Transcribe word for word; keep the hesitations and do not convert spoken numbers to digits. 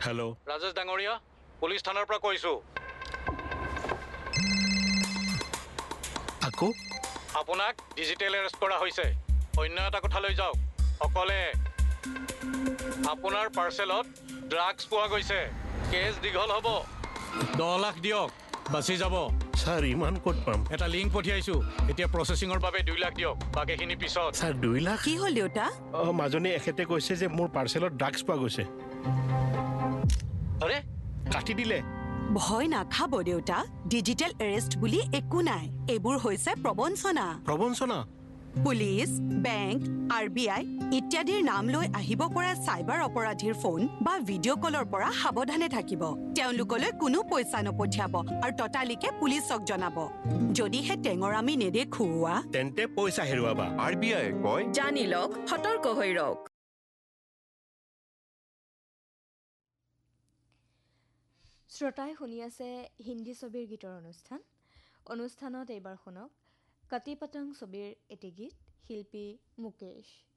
hello' Rajesh ডাঙৰীয়া police থানাৰ পৰা কৈছোঁ আকৌ আপোনাক ডিজিটেল এৰেষ্ট কৰা হৈছে অন্য এটা কথালৈ যাওক অকলে আপোনাৰ পাৰ্চেলত ড্ৰাগছ পোৱা গৈছে কেছ দীঘল হ'ব দহ লাখ দিয়ক বাচি যাব ছাৰ ইমান ক'ত পাম এটা লিংক পঠিয়াইছোঁ এতিয়া প্ৰচেছিঙৰ বাবে দুই লাখ দিয়ক বাকীখিনি পিছত ছাৰ দুই লাখ কি হ'ল দেউতা অঁ মাজনী এখেতে কৈছে যে মোৰ পাৰ্চেলত ড্ৰাগছ পোৱা গৈছে আৰে কাটি দিলে ভয় নাখাব দেউতা ডিজিটেল এৰেষ্ট বুলি একো নাই এইবোৰ হৈছে প্ৰবঞ্চনা প্ৰবঞ্চনা পুলিচ বেংক আৰ বি আই ইত্যাদিৰ নাম লৈ আহিব পৰা চাইবাৰ অপৰাধীৰ ফোন বা ভিডিঅ' কলৰ পৰা সাৱধানে থাকিব তেওঁলোকলৈ কোনো পইচা নপঠিয়াব আৰু ততালিকে পুলিচক জনাব যদিহে টেঙৰামি নেদেখুওৱা তেন্তে পইচা হেৰুৱাবা আৰ বি আই কয় জানি লওক সতৰ্ক হৈ ৰওক শ্ৰোতাই শুনি আছে হিন্দী ছবিৰ গীতৰ অনুষ্ঠান অনুষ্ঠানত এইবাৰ শুনক কটি পতং ছবিৰ এটি গীত শিল্পী মুকেশ